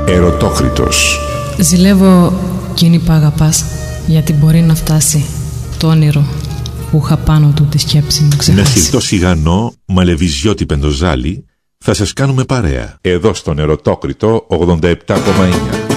Ερωτόκριτος. Ζηλεύω εκείνη που αγαπάς, γιατί μπορεί να φτάσει το όνειρο που είχα πάνω του τη σκέψη μου ξεχάσει. Είναι σιρτό σιγανό, μαλεβιζιώτη πεντοζάλι. Θα σας κάνουμε παρέα εδώ στον Ερωτόκριτο 87,9.